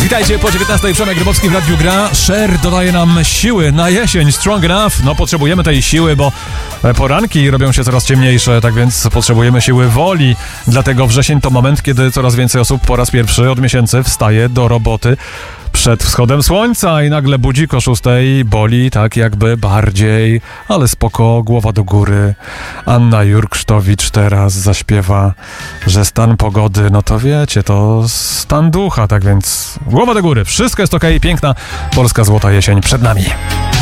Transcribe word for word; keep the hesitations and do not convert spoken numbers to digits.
Witajcie po dziewiętnastej. Przemek Grybowski w Radiu Gra. Cher dodaje nam siły na jesień. Strong enough. No potrzebujemy tej siły, bo poranki robią się coraz ciemniejsze, tak więc potrzebujemy siły woli. Dlatego wrzesień to moment, kiedy coraz więcej osób po raz pierwszy od miesięcy wstaje do roboty przed wschodem słońca i nagle budzik o szóstej boli tak jakby bardziej, ale spoko, głowa do góry. Anna Jurksztowicz teraz zaśpiewa, że stan pogody, no to wiecie, to stan ducha, tak więc głowa do góry, wszystko jest okej, piękna polska złota jesień przed nami.